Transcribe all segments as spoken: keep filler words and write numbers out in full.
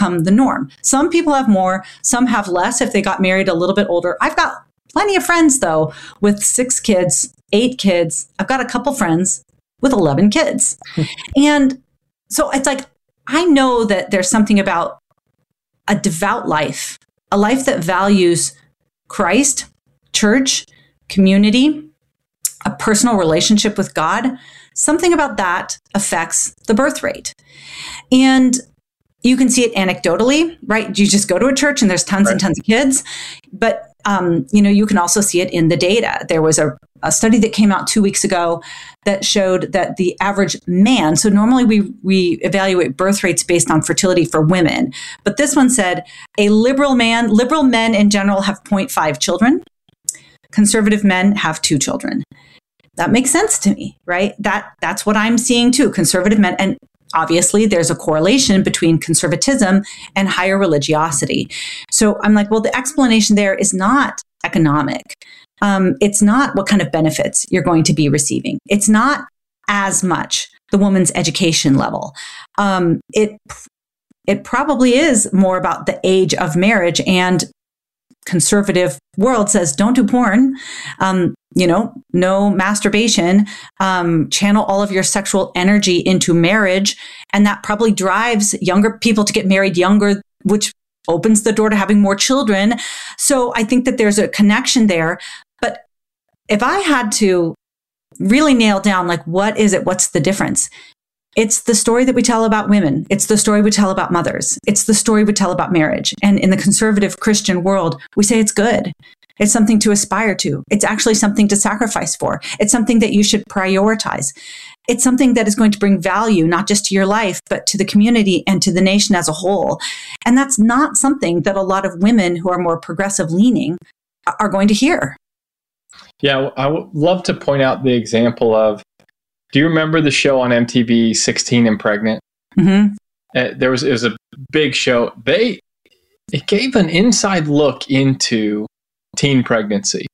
become the norm. Some people have more, some have less if they got married a little bit older. I've got plenty of friends, though, with six kids, eight kids. I've got a couple friends with eleven kids. And so it's like, I know that there's something about a devout life, a life that values Christ, church, community, a personal relationship with God. Something about that affects the birth rate. And you can see it anecdotally, right? You just go to a church and there's tons right. and tons of kids. But, um, you know, you can also see it in the data. There was a, a study that came out two weeks ago that showed that the average man, so normally we, we evaluate birth rates based on fertility for women, but this one said a liberal man, liberal men in general have zero point five children. Conservative men have two children. That makes sense to me, right? That that's what I'm seeing too. Conservative men, and obviously there's a correlation between conservatism and higher religiosity. So I'm like, well, the explanation there is not economic. Um, it's not what kind of benefits you're going to be receiving. It's not as much the woman's education level. Um, it it probably is more about the age of marriage, and conservative world says don't do porn, um, you know, no masturbation, um, channel all of your sexual energy into marriage. And that probably drives younger people to get married younger, which opens the door to having more children. So I think that there's a connection there. But if I had to really nail down, like, what is it? What's the difference? It's the story that we tell about women. It's the story we tell about mothers. It's the story we tell about marriage. And in the conservative Christian world, we say it's good. It's something to aspire to. It's actually something to sacrifice for. It's something that you should prioritize. It's something that is going to bring value, not just to your life, but to the community and to the nation as a whole. And that's not something that a lot of women who are more progressive leaning are going to hear. Yeah, I would love to point out the example of, do you remember the show on M T V, sixteen and Pregnant? Mm-hmm. Uh, there was, it was a big show. They, it gave an inside look into teen pregnancy.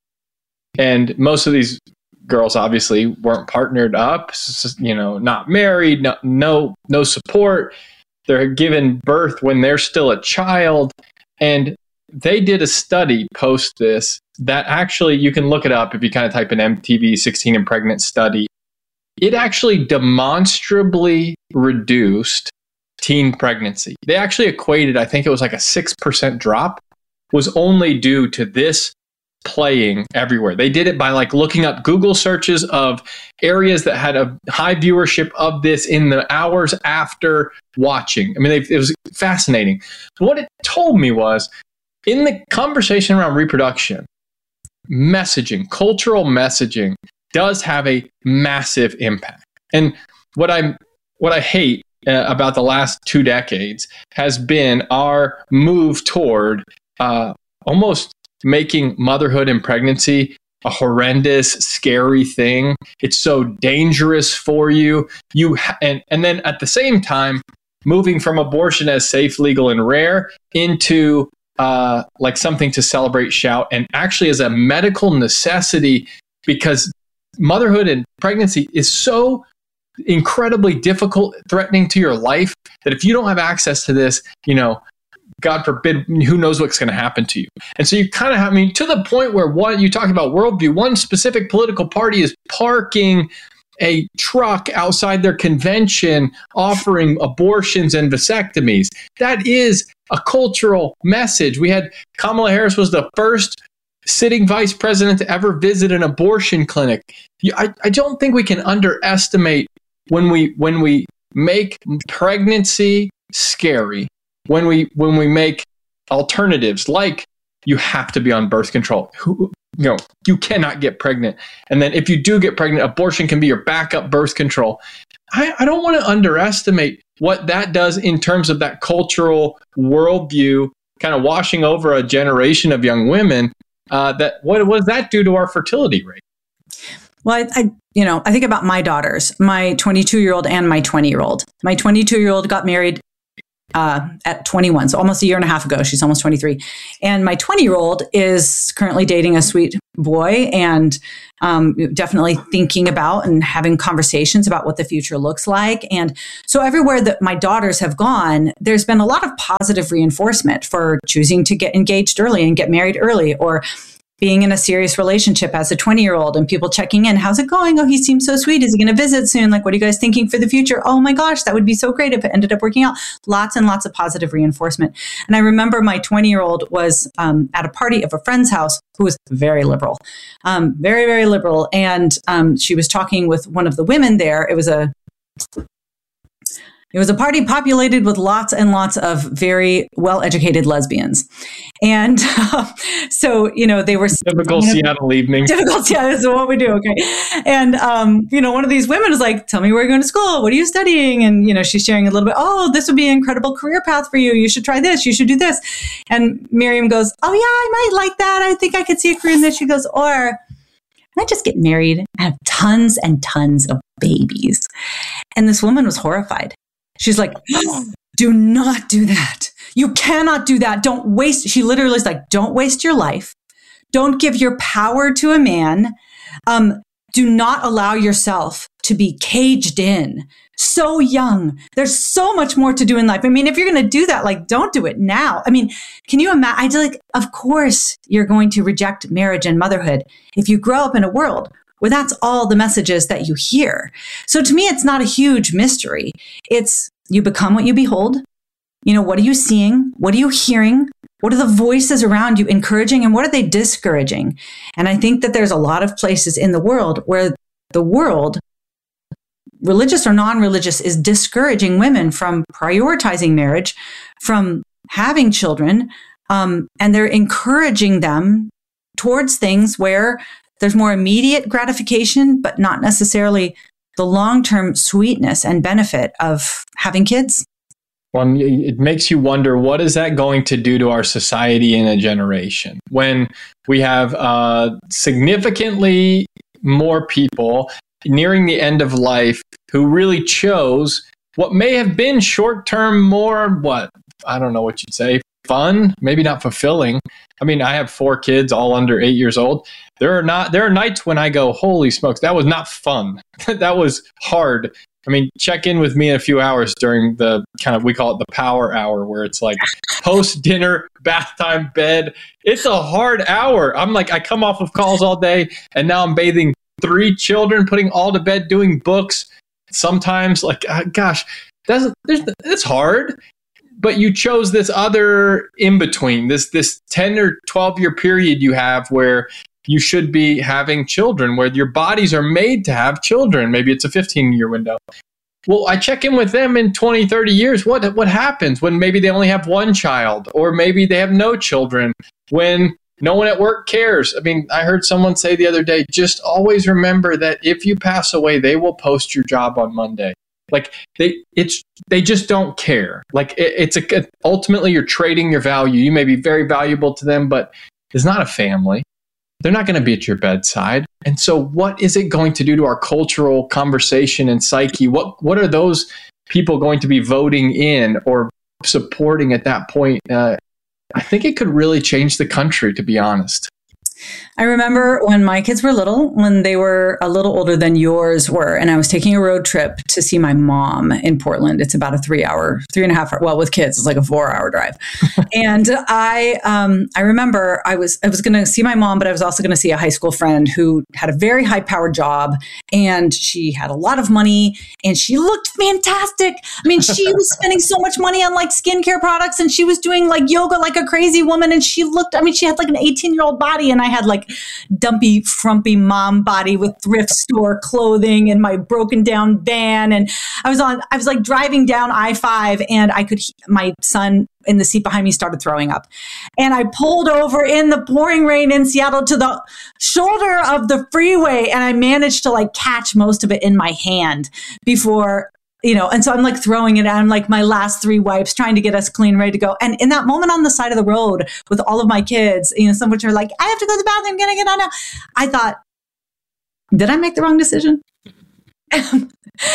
And most of these girls obviously weren't partnered up, you know, not married, no, no, no support. They're given birth when they're still a child. And they did a study post this that actually, you can look it up if you kind of type in M T V sixteen and Pregnant study. It actually demonstrably reduced teen pregnancy. They actually equated, I think it was like a six percent drop was only due to this playing everywhere. They did it by like looking up Google searches of areas that had a high viewership of this in the hours after watching. I mean, they, it was fascinating. What it told me was, in the conversation around reproduction, messaging, cultural messaging does have a massive impact. And what I'm, what I hate uh, about the last two decades has been our move toward uh, almost making motherhood and pregnancy a horrendous, scary thing. It's so dangerous for you. You ha- and and then at the same time, moving from abortion as safe, legal, and rare into uh, like something to celebrate, shout, and actually as a medical necessity, because motherhood and pregnancy is so incredibly difficult, threatening to your life, that if you don't have access to this, you know, God forbid, who knows what's going to happen to you. And so you kind of have, I mean, to the point where one, you talk about worldview, one specific political party is parking a truck outside their convention offering abortions and vasectomies. That is a cultural message. We had Kamala Harris was the first sitting vice president to ever visit an abortion clinic. I, I don't think we can underestimate when we when we make pregnancy scary, when we when we make alternatives like you have to be on birth control. Who, you know, you cannot get pregnant. And then if you do get pregnant, abortion can be your backup birth control. I, I don't want to underestimate what that does in terms of that cultural worldview kind of washing over a generation of young women. Uh, that what, what does that do to our fertility rate? Well, I, I, you know, I think about my daughters, my twenty-two-year-old and my twenty-year-old. My twenty-two-year-old got married uh, at twenty-one. So almost a year and a half ago. She's almost twenty-three. And my twenty-year-old is currently dating a sweet boy and um, definitely thinking about and having conversations about what the future looks like. And so everywhere that my daughters have gone, there's been a lot of positive reinforcement for choosing to get engaged early and get married early, or being in a serious relationship as a twenty-year-old and people checking in. How's it going? Oh, he seems so sweet. Is he going to visit soon? Like, what are you guys thinking for the future? Oh my gosh, that would be so great if it ended up working out. Lots and lots of positive reinforcement. And I remember my twenty-year-old was um, at a party of a friend's house who was very liberal, um, very, very liberal. And um, she was talking with one of the women there. It was a It was a party populated with lots and lots of very well-educated lesbians. And uh, so, you know, they were... Typical you know, Seattle evening. Typical Seattle, this is what we do, okay. And, um, you know, one of these women was like, tell me where you're going to school. What are you studying? And, you know, she's sharing a little bit, oh, this would be an incredible career path for you. You should try this. You should do this. And Miriam goes, oh, yeah, I might like that. I think I could see a career in this. She goes, or... I just get married and have tons and tons of babies. And this woman was horrified. She's like, oh, do not do that. You cannot do that. Don't waste. She literally is like, don't waste your life. Don't give your power to a man. Um, do not allow yourself to be caged in so young. There's so much more to do in life. I mean, if you're going to do that, like, don't do it now. I mean, can you imagine? I just like, of course you're going to reject marriage and motherhood if you grow up in a world where that's all the messages that you hear. So to me, it's not a huge mystery. It's you become what you behold. You know, what are you seeing? What are you hearing? What are the voices around you encouraging and what are they discouraging? And I think that there's a lot of places in the world where the world, religious or non-religious, is discouraging women from prioritizing marriage, from having children, um, and they're encouraging them towards things where there's more immediate gratification, but not necessarily the long-term sweetness and benefit of having kids. Well, it makes you wonder, what is that going to do to our society in a generation when we have uh, significantly more people nearing the end of life who really chose what may have been short-term, more, what, I don't know what you'd say, fun, maybe not fulfilling. I mean, I have four kids, all under eight years old. There are not, there are nights when I go, holy smokes, that was not fun. That was hard. I mean, check in with me in a few hours during the kind of, we call it the power hour, where it's like post dinner, bath time, bed. It's a hard hour. I'm like, I come off of calls all day and now I'm bathing three children, putting all to bed, doing books. Sometimes like, uh, gosh, that's, there's, it's hard. But you chose this other in between, this this ten or twelve year period you have where you should be having children, where your bodies are made to have children. Maybe it's a fifteen year window. Well, I check in with them in twenty, thirty years. What what happens when maybe they only have one child, or maybe they have no children, when no one at work cares? I mean, I heard someone say the other day, just always remember that if you pass away, they will post your job on Monday. Like they, it's they just don't care. Like it, it's a ultimately you're trading your value. You may be very valuable to them, but it's not a family. They're not going to be at your bedside. And so, what is it going to do to our cultural conversation and psyche? What what are those people going to be voting in or supporting at that point? Uh, I think it could really change the country, to be honest. I remember when my kids were little, when they were a little older than yours were, and I was taking a road trip to see my mom in Portland. It's about a three hour, three and a half hour, well, with kids, it's like a four hour drive. And I, um, I remember I was, I was going to see my mom, but I was also going to see a high school friend who had a very high powered job, and she had a lot of money and she looked fantastic. I mean, she was spending so much money on like skincare products, and she was doing like yoga like a crazy woman. And she looked, I mean, she had like an eighteen year old body, and I had like dumpy, frumpy mom body with thrift store clothing and my broken down van. And I was on, I was like driving down I five, and I could, my son in the seat behind me started throwing up. And I pulled over in the pouring rain in Seattle to the shoulder of the freeway, and I managed to like catch most of it in my hand before, you know, and so I'm like throwing it out. I'm like my last three wipes, trying to get us clean, ready to go. And in that moment on the side of the road with all of my kids, you know, some of which are like, I have to go to the bathroom, I'm going to get on now. I thought, did I make the wrong decision?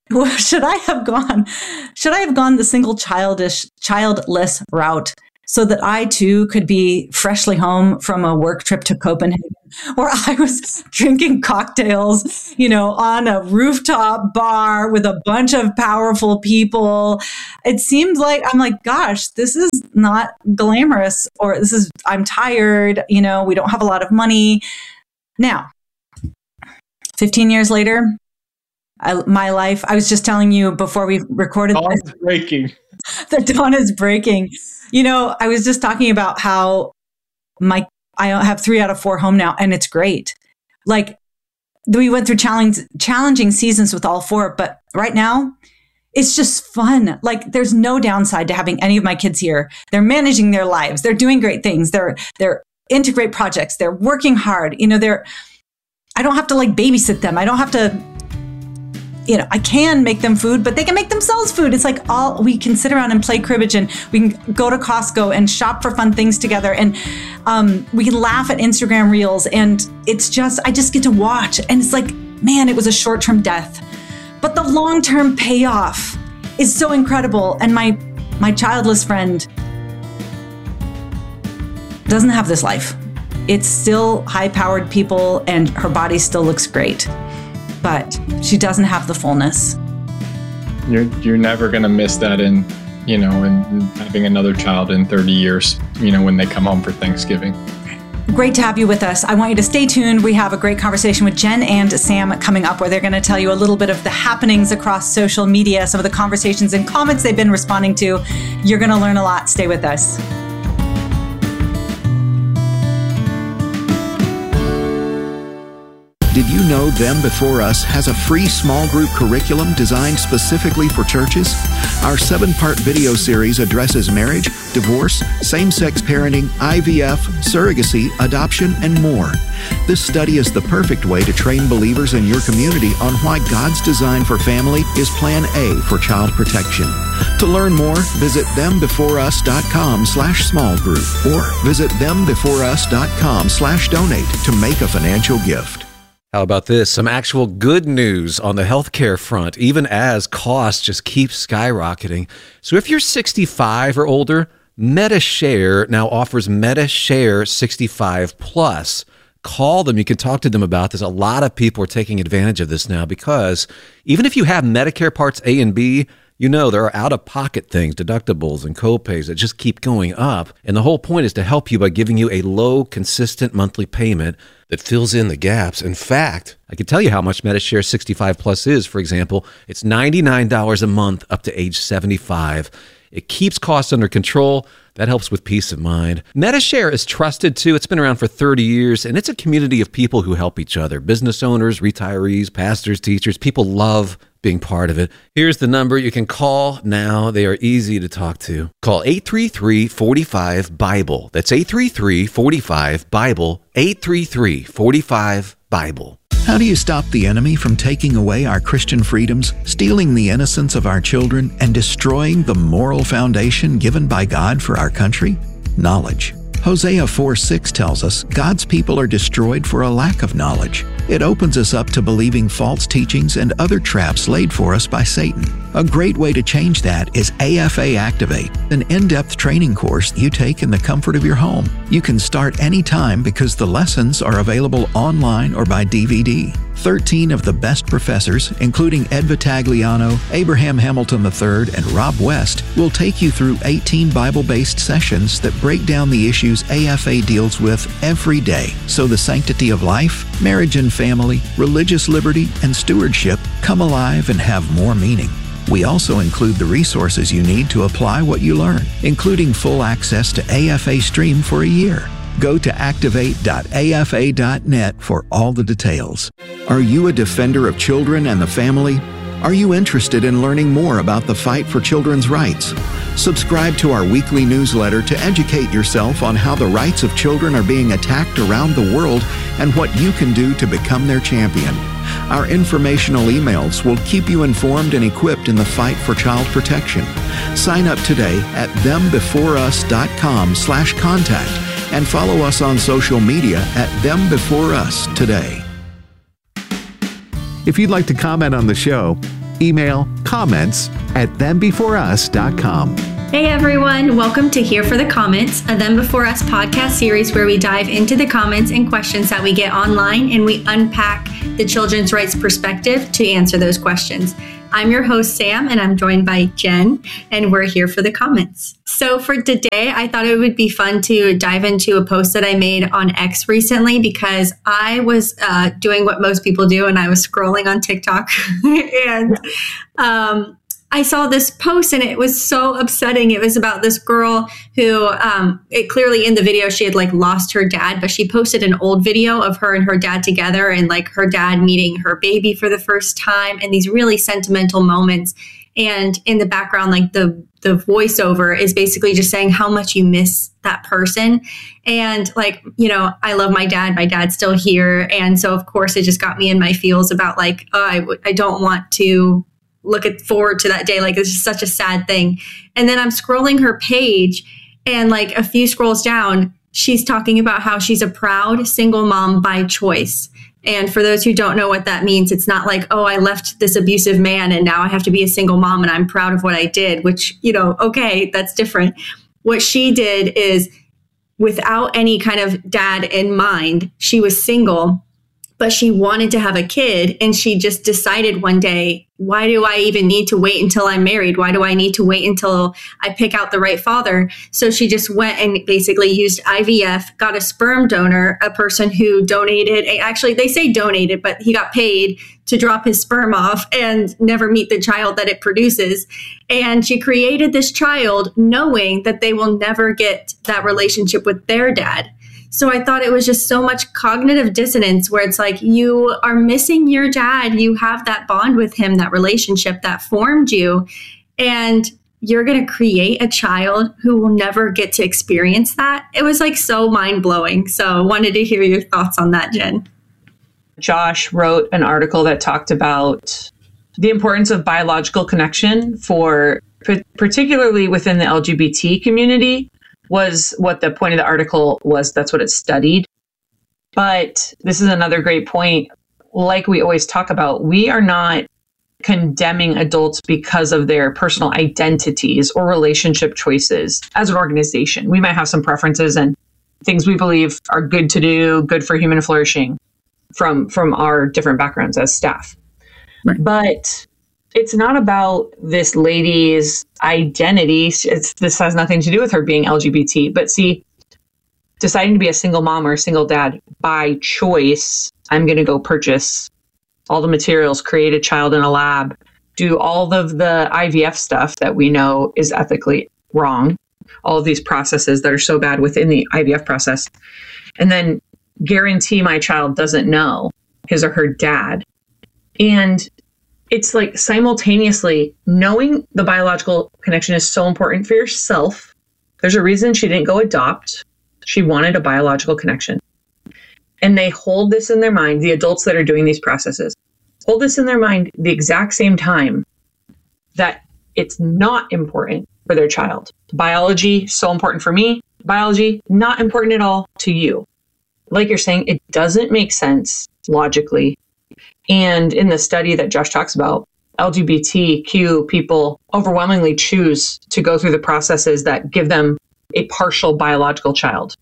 Well, should I have gone, should I have gone the single childish, childless route so that I too could be freshly home from a work trip to Copenhagen where I was drinking cocktails, you know, on a rooftop bar with a bunch of powerful people? It seemed like, I'm like, gosh, this is not glamorous, or this is, I'm tired, you know, we don't have a lot of money. Now, fifteen years later, I, my life, I was just telling you before we recorded dawn this, is breaking. The dawn is breaking. You know, I was just talking about how my I have three out of four home now, and it's great. Like, we went through challenge, challenging seasons with all four, but right now, it's just fun. Like, there's no downside to having any of my kids here. They're managing their lives. They're doing great things. They're they're into great projects. They're working hard. You know, they're. I don't have to like babysit them. I don't have to. You know, I can make them food, but they can make themselves food. It's like all we can sit around and play cribbage, and we can go to Costco and shop for fun things together. And um, we can laugh at Instagram reels. And it's just, I just get to watch. And it's like, man, it was a short-term death, but the long-term payoff is so incredible. And my, my childless friend doesn't have this life. It's still high-powered people, and her body still looks great, but she doesn't have the fullness. You're you're never gonna miss that in, you know, in having another child in thirty years, you know, when they come home for Thanksgiving. Great to have you with us. I want you to stay tuned. We have a great conversation with Jen and Sam coming up, where they're going to tell you a little bit of the happenings across social media, some of the conversations and comments they've been responding to. You're going to learn a lot. Stay with us. Did you know Them Before Us has a free small group curriculum designed specifically for churches? Our seven-part video series addresses marriage, divorce, same-sex parenting, I V F, surrogacy, adoption, and more. This study is the perfect way to train believers in your community on why God's design for family is Plan A for child protection. To learn more, visit thembeforeus.com slash small group or visit thembeforeus.com slash donate to make a financial gift. How about this? Some actual good news on the healthcare front, even as costs just keep skyrocketing. So if you're sixty-five or older, Medi-Share now offers Medi-Share sixty-five plus. Call them. You can talk to them about this. A lot of people are taking advantage of this now because even if you have Medicare Parts A and B, you know there are out-of-pocket things, deductibles and copays that just keep going up. And the whole point is to help you by giving you a low, consistent monthly payment that fills in the gaps. In fact, I can tell you how much Medi-Share sixty-five plus is. For example, it's ninety-nine dollars a month up to age seventy-five. It keeps costs under control. That helps with peace of mind. Medi-Share is trusted too. It's been around for thirty years, and it's a community of people who help each other. Business owners, retirees, pastors, teachers. People love being part of it. Here's the number you can call now. They are easy to talk to. Call eight three three, four five, BIBLE. That's eight three three, four five, BIBLE. eight three three, four five, BIBLE. How do you stop the enemy from taking away our Christian freedoms, stealing the innocence of our children, and destroying the moral foundation given by God for our country? Knowledge. Hosea four six tells us God's people are destroyed for a lack of knowledge. It opens us up to believing false teachings and other traps laid for us by Satan. A great way to change that is A F A Activate, an in-depth training course you take in the comfort of your home. You can start anytime because the lessons are available online or by D V D. thirteen of the best professors, including Ed Vitagliano, Abraham Hamilton the third, and Rob West, will take you through eighteen Bible-based sessions that break down the issues A F A deals with every day, so the sanctity of life, marriage and family, religious liberty, and stewardship come alive and have more meaning. We also include the resources you need to apply what you learn, including full access to A F A Stream for a year. Go to activate dot A F A dot net for all the details. Are you a defender of children and the family? Are you interested in learning more about the fight for children's rights? Subscribe to our weekly newsletter to educate yourself on how the rights of children are being attacked around the world and what you can do to become their champion. Our informational emails will keep you informed and equipped in the fight for child protection. Sign up today at thembeforeus.com slash contact and follow us on social media at thembeforeus today. If you'd like to comment on the show, Email comments at them before us dot com. Hey everyone, welcome to Here for the Comments, a Them Before Us podcast series where we dive into the comments and questions that we get online and we unpack the children's rights perspective to answer those questions. I'm your host, Sam, and I'm joined by Jen, and we're here for the comments. So for today, I thought it would be fun to dive into a post that I made on X recently because I was uh, doing what most people do, and I was scrolling on TikTok, and um, I saw this post and it was so upsetting. It was about this girl who, um, it clearly in the video, she had like lost her dad, but she posted an old video of her and her dad together and like her dad meeting her baby for the first time and these really sentimental moments. And in the background, like the, the voiceover is basically just saying how much you miss that person. And like, you know, I love my dad. My dad's still here. And so of course it just got me in my feels about like, oh, I, w- I don't want to looking forward to that day. Like, it's just such a sad thing. And then I'm scrolling her page and like a few scrolls down, she's talking about how she's a proud single mom by choice. And for those who don't know what that means, it's not like, oh, I left this abusive man and now I have to be a single mom and I'm proud of what I did, which, you know, okay, that's different. What she did is without any kind of dad in mind, she was single, but she wanted to have a kid. And she just decided one day, why do I even need to wait until I'm married? Why do I need to wait until I pick out the right father? So she just went and basically used I V F, got a sperm donor, a person who donated, actually they say donated, but he got paid to drop his sperm off and never meet the child that it produces. And she created this child knowing that they will never get that relationship with their dad. So I thought it was just so much cognitive dissonance where it's like you are missing your dad. You have that bond with him, that relationship that formed you. And you're going to create a child who will never get to experience that. It was like so mind blowing. So I wanted to hear your thoughts on that, Jen. Josh wrote an article that talked about the importance of biological connection for particularly within the L G B T community. Was what the point of the article was. That's what it studied. But this is another great point. Like we always talk about, we are not condemning adults because of their personal identities or relationship choices as an organization. We might have some preferences and things we believe are good to do, good for human flourishing from, from our different backgrounds as staff. Right. But it's not about this lady's identity. It's, this has nothing to do with her being L G B T. But see, deciding to be a single mom or a single dad by choice, I'm going to go purchase all the materials, create a child in a lab, do all of the I V F stuff that we know is ethically wrong, all of these processes that are so bad within the I V F process, and then guarantee my child doesn't know his or her dad. And it's like simultaneously knowing the biological connection is so important for yourself. There's a reason she didn't go adopt. She wanted a biological connection. And they hold this in their mind, the adults that are doing these processes, hold this in their mind the exact same time that it's not important for their child. Biology, so important for me. Biology, not important at all to you. Like you're saying, it doesn't make sense logically. And in the study that Josh talks about, L G B T Q people overwhelmingly choose to go through the processes that give them a partial biological child,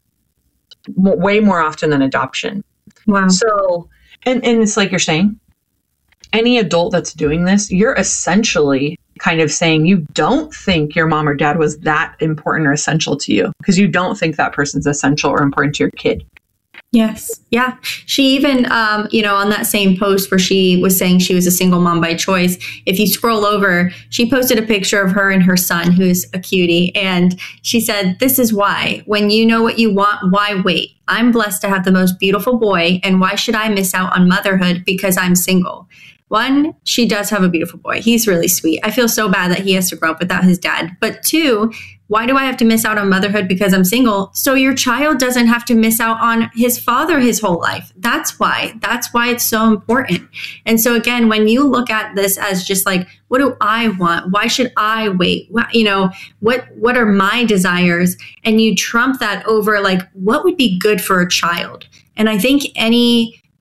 w- way more often than adoption. Wow. So, and, and it's like you're saying, any adult that's doing this, you're essentially kind of saying you don't think your mom or dad was that important or essential to you because you don't think that person's essential or important to your kid. Yes. Yeah. She even, um, you know, on that same post where she was saying she was a single mom by choice, if you scroll over, she posted a picture of her and her son, who's a cutie. And she said, this is why, when you know what you want, why wait? I'm blessed to have the most beautiful boy. And why should I miss out on motherhood because I'm single? One, she does have a beautiful boy. He's really sweet. I feel so bad that he has to grow up without his dad. But two, why do I have to miss out on motherhood because I'm single? So your child doesn't have to miss out on his father his whole life. That's why. That's why it's so important. And so again, when you look at this as just like, what do I want? Why should I wait? What, you know, what what are my desires? And you trump that over like, what would be good for a child? And I think any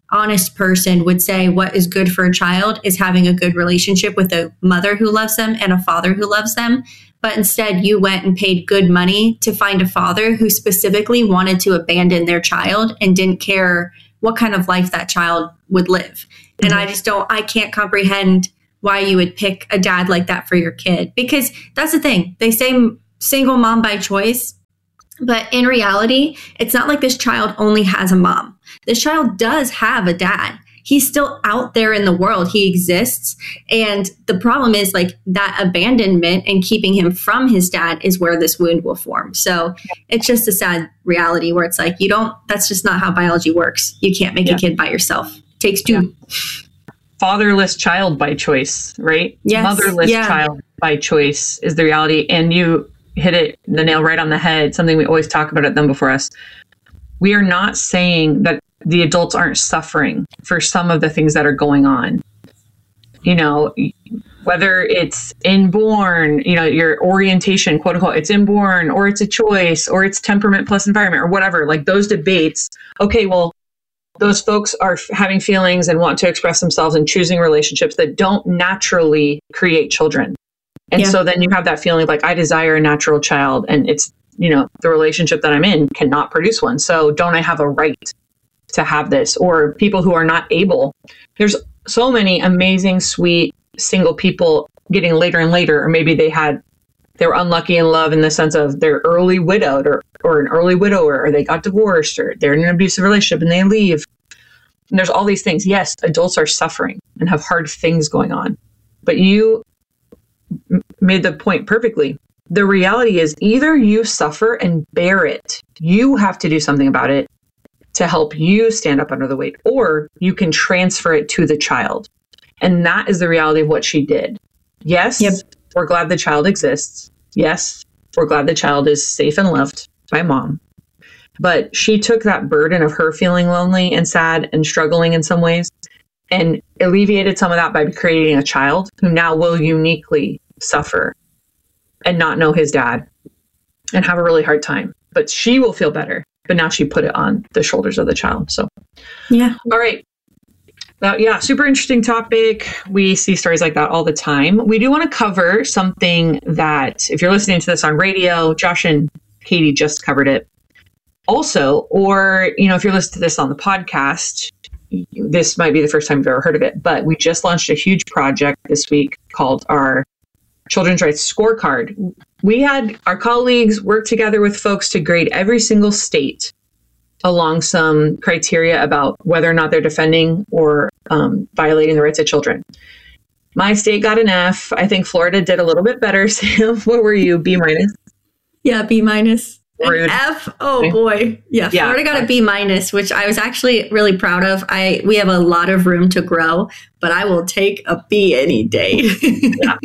honest person would say what is good for a child is having a good relationship with a mother who loves them and a father who loves them. But instead, you went and paid good money to find a father who specifically wanted to abandon their child and didn't care what kind of life that child would live. And mm-hmm. I just don't, I can't comprehend why you would pick a dad like that for your kid. Because that's the thing. They say single mom by choice. But in reality, it's not like this child only has a mom. This child does have a dad. He's still out there in the world. He exists. And the problem is like that abandonment and keeping him from his dad is where this wound will form. So it's just a sad reality where it's like, you don't, that's just not how biology works. You can't make yeah. a kid by yourself. It takes two. Yeah. Fatherless child by choice, right? Yes. Motherless yeah. child by choice is the reality. And you hit it the nail right on the head. Something we always talk about at Them Before Us. We are not saying that the adults aren't suffering for some of the things that are going on. You know, whether it's inborn, you know, your orientation, quote unquote, it's inborn, or it's a choice, or it's temperament plus environment, or whatever, like those debates. Okay, well, those folks are f- having feelings and want to express themselves and choosing relationships that don't naturally create children. And yeah. so then you have that feeling like, I desire a natural child, and it's, you know, the relationship that I'm in cannot produce one. So don't I have a right to have this? Or people who are not able. There's so many amazing, sweet, single people getting later and later, or maybe they had, they were unlucky in love in the sense of they're early widowed or, or an early widower, or they got divorced, or they're in an abusive relationship and they leave. And there's all these things. Yes, adults are suffering and have hard things going on. But you m- made the point perfectly. The reality is either you suffer and bear it, you have to do something about it to help you stand up under the weight, or you can transfer it to the child. And that is the reality of what she did. Yes, yep. We're glad the child exists. Yes, we're glad the child is safe and loved by mom. But she took that burden of her feeling lonely and sad and struggling in some ways and alleviated some of that by creating a child who now will uniquely suffer and not know his dad and have a really hard time. But she will feel better. But now she put it on the shoulders of the child. So, yeah. All right. Uh, yeah, super interesting topic. We see stories like that all the time. We do want to cover something that, if you're listening to this on radio, Josh and Katie just covered it also, or, you know, if you're listening to this on the podcast, this might be the first time you've ever heard of it, but we just launched a huge project this week called our Children's Rights Scorecard. We had our colleagues work together with folks to grade every single state along some criteria about whether or not they're defending or um, violating the rights of children. My state got an F. I think Florida did a little bit better. Sam, what were you? B minus? Yeah, B minus. Rude. An F. Oh boy. Yeah, yeah. Florida got a B minus, which I was actually really proud of. I we have a lot of room to grow, but I will take a B any day. Yeah.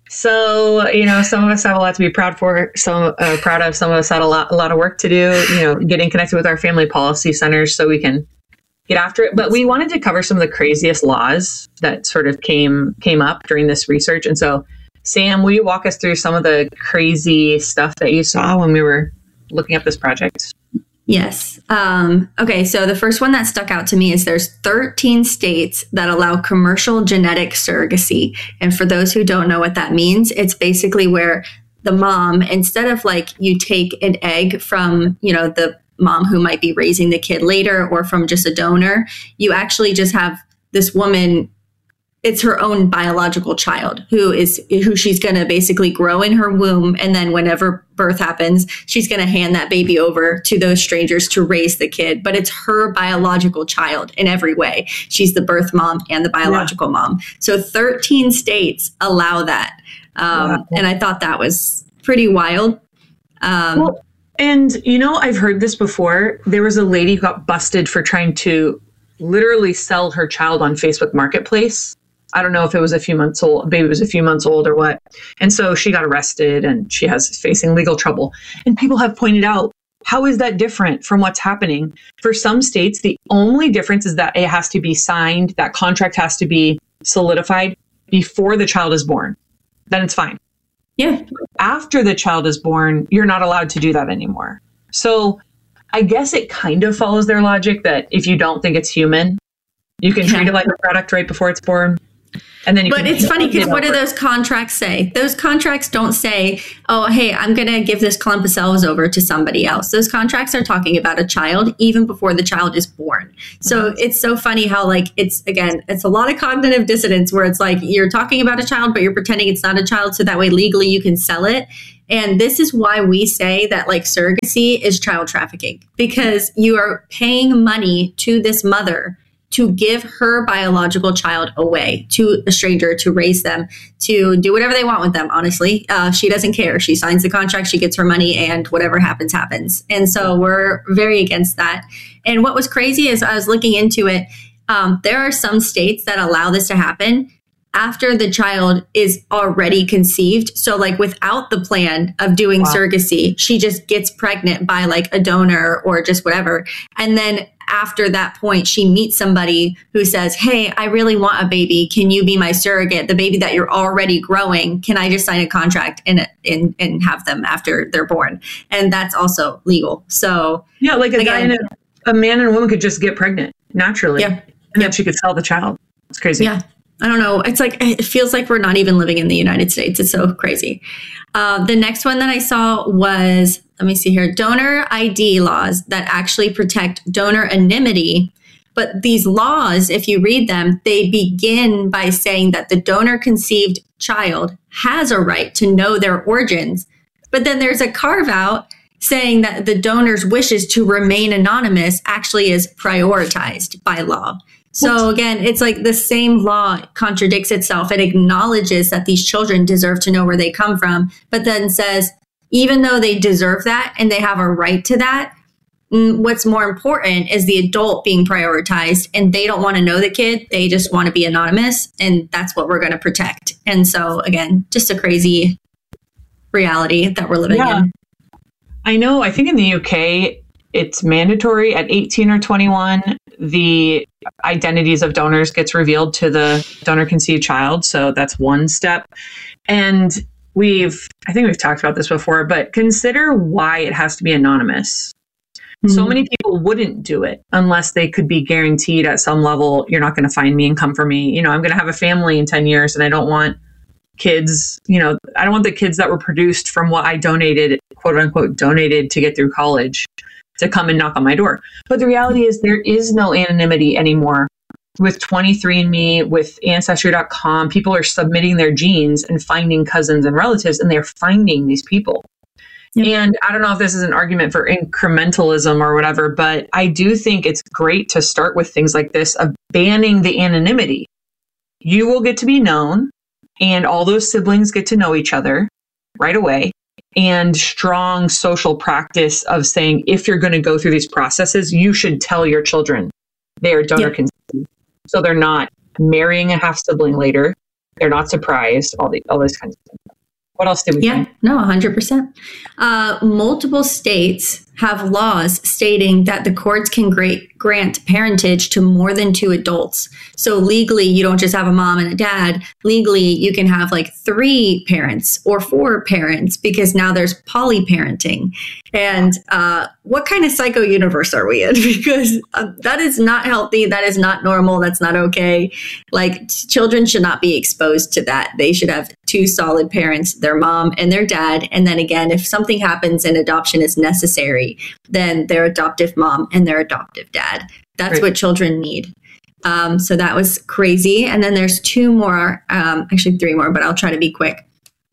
So, you know, some of us have a lot to be proud for, some uh, proud of, some of us had a lot, a lot of work to do, you know, getting connected with our family policy centers so we can get after it. But we wanted to cover some of the craziest laws that sort of came, came up during this research. And so, Sam, will you walk us through some of the crazy stuff that you saw when we were looking up this project? Yes. Um, okay. So the first one that stuck out to me is there's thirteen states that allow commercial genetic surrogacy. And for those who don't know what that means, it's basically where the mom, instead of like you take an egg from, you know, the mom who might be raising the kid later or from just a donor, you actually just have this woman. It's her own biological child who is who she's going to basically grow in her womb. And then whenever birth happens, she's going to hand that baby over to those strangers to raise the kid. But it's her biological child in every way. She's the birth mom and the biological yeah. mom. So thirteen states allow that. Um, wow. And I thought that was pretty wild. Um, well, and, you know, I've heard this before. There was a lady who got busted for trying to literally sell her child on Facebook Marketplace. I don't know if it was a few months old, baby was a few months old or what. And so she got arrested and she has facing legal trouble. And people have pointed out, how is that different from what's happening? For some states, the only difference is that it has to be signed, that contract has to be solidified before the child is born. Then it's fine. Yeah. After the child is born, you're not allowed to do that anymore. So I guess it kind of follows their logic that if you don't think it's human, You can Yeah. treat it like a product right before it's born. And then you But can it's funny because what do over. those contracts say? Those contracts don't say, oh, hey, I'm going to give this clump of cells over to somebody else. Those contracts are talking about a child even before the child is born. So it's so funny how, like, it's, again, it's a lot of cognitive dissonance where it's like you're talking about a child, but you're pretending it's not a child. So that way legally you can sell it. And this is why we say that, like, surrogacy is child trafficking, because you are paying money to this mother to give her biological child away to a stranger to raise them, to do whatever they want with them, honestly. Uh, she doesn't care. She signs the contract, she gets her money, and whatever happens, happens. And so we're very against that. And what was crazy is I was looking into it. Um, there are some states that allow this to happen after the child is already conceived. So, like, without the plan of doing Wow. surrogacy, she just gets pregnant by, like, a donor or just whatever. And then after that point, she meets somebody who says, hey, I really want a baby. Can you be my surrogate? The baby that you're already growing, can I just sign a contract and and, and have them after they're born? And that's also legal. So, Yeah, like a Again- guy and a, a man and a woman could just get pregnant naturally. Yeah. And then Yep. she could sell the child. It's crazy. yeah. I don't know. It's like, it feels like we're not even living in the United States. It's so crazy. Uh, the next one that I saw was, let me see here, donor I D laws that actually protect donor anonymity. But these laws, if you read them, they begin by saying that the donor conceived child has a right to know their origins. But then there's a carve out saying that the donor's wishes to remain anonymous actually is prioritized by law. So again, it's like the same law contradicts itself. It acknowledges that these children deserve to know where they come from, but then says, even though they deserve that and they have a right to that, what's more important is the adult being prioritized, and they don't want to know the kid. They just want to be anonymous, and that's what we're going to protect. And so again, just a crazy reality that we're living Yeah. in. I know, I think in the U K, it's mandatory at eighteen or twenty-one, the identities of donors gets revealed to the donor conceived child. So that's one step. And we've, I think we've talked about this before, but consider why it has to be anonymous. So many people wouldn't do it unless they could be guaranteed at some level, you're not going to find me and come for me. You know, I'm going to have a family in ten years and I don't want kids, you know, I don't want the kids that were produced from what I donated, quote unquote, donated to get through college to come and knock on my door. But the reality is there is no anonymity anymore. With twenty-three and me, with Ancestry dot com, people are submitting their genes and finding cousins and relatives, and they're finding these people. Yep. And I don't know if this is an argument for incrementalism or whatever, but I do think it's great to start with things like this of banning the anonymity. You will get to be known, and all those siblings get to know each other right away. And strong social practice of saying, if you're going to go through these processes, you should tell your children they are donor conceived. Yep. So they're not marrying a half sibling later. They're not surprised, all the all those kinds of things. What else did we Yeah, find? no, one hundred percent. Uh, multiple states have laws stating that the courts can gra- grant parentage to more than two adults. So legally, you don't just have a mom and a dad. Legally, you can have like three parents or four parents because now there's polyparenting. And uh, what kind of psycho universe are we in? Because uh, that is not healthy. That is not normal. That's not okay. Like, t- children should not be exposed to that. They should have two solid parents, their mom and their dad. And then again, if something happens and adoption is necessary, then their adoptive mom and their adoptive dad. That's Right. what children need. Um, so that was crazy. And then there's two more, um, actually three more, but I'll try to be quick.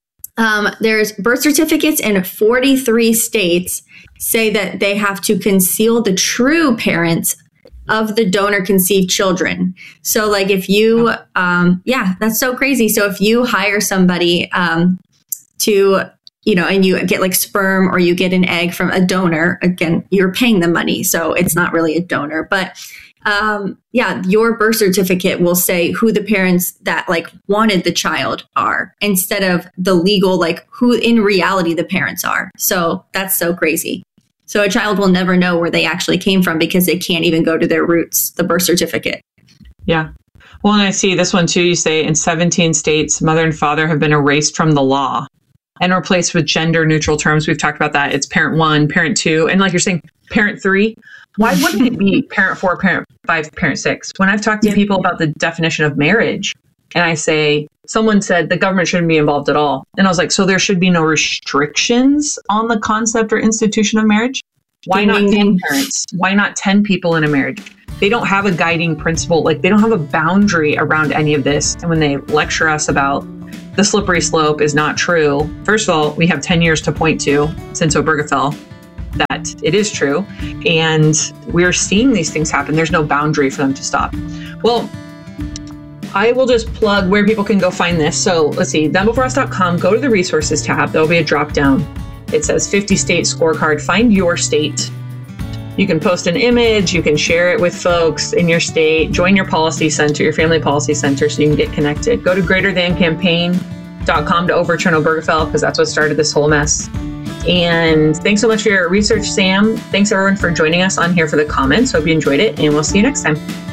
Um, there's birth certificates in forty-three states say that they have to conceal the true parents of the donor conceived children. So like if you, um, yeah, that's so crazy. So if you hire somebody um, to, you know, and you get like sperm or you get an egg from a donor, again, you're paying them money. So it's not really a donor, but um, yeah, your birth certificate will say who the parents that like wanted the child are instead of the legal, like who in reality the parents are. So that's so crazy. So a child will never know where they actually came from because they can't even go to their roots, the birth certificate. Yeah. Well, and I see this one too. You say in seventeen states, mother and father have been erased from the law and replaced with gender neutral terms. We've talked about that. It's parent one, parent two. And like you're saying, parent three. Why wouldn't it be parent four, parent five, parent six? When I've talked to people about the definition of marriage, and I say, someone said the government shouldn't be involved at all. And I was like, so there should be no restrictions on the concept or institution of marriage? Why Ding, not ding, ten ding. parents? Why not ten people in a marriage? They don't have a guiding principle. Like, they don't have a boundary around any of this. And when they lecture us about the slippery slope is not true, first of all, we have ten years to point to since Obergefell that it is true. And we're seeing these things happen. There's no boundary for them to stop. Well, I will just plug where people can go find this. So let's see, them before us dot com, go to the resources tab. There'll be a drop down. It says fifty state scorecard. Find your state. You can post an image. You can share it with folks in your state. Join your policy center, your family policy center, so you can get connected. Go to greater than campaign dot com to overturn Obergefell, because that's what started this whole mess. And thanks so much for your research, Sam. Thanks everyone for joining us on Here for the Comments. Hope you enjoyed it, and we'll see you next time.